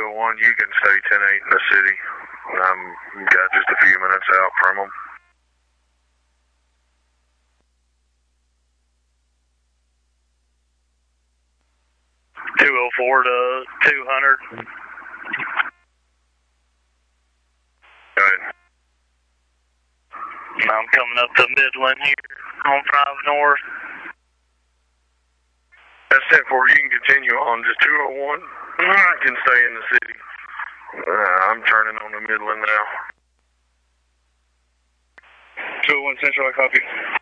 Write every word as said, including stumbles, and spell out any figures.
oh one, you can stay ten eight in the city. I'm got just a few minutes out from them. two oh four to two hundred. Good. I'm coming up to Midland here on five North. That's ten four. You can continue on. Just two oh one can stay in the city. Uh, I'm turning on the Midland now. two oh one Central, I copy.